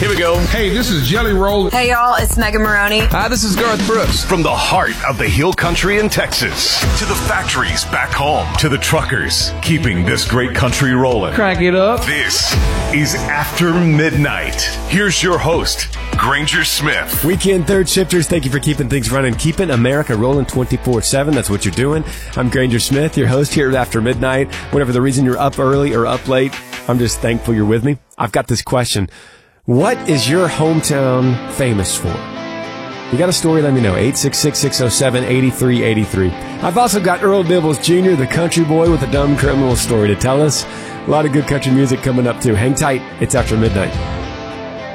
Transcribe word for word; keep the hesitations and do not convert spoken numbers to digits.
Here we go. Hey, this is Jelly Roll. Hey, y'all, it's Megan Maroney. Hi, this is Garth Brooks. From the heart of the hill country in Texas to the factories back home to the truckers keeping this great country rolling. Crank it up. This is After Midnight. Here's your host, Granger Smith. Weekend third shifters, thank you for keeping things running, keeping America rolling twenty-four seven. That's what you're doing. I'm Granger Smith, your host here at After Midnight. Whatever the reason you're up early or up late, I'm just thankful you're with me. I've got this question. What is your hometown famous for? You got a story, let me know. eight six six, six oh seven, eight three eight three. I've also got Earl Dibbles Junior, the country boy with a dumb criminal story to tell us. A lot of good country music coming up, too. Hang tight. It's After Midnight.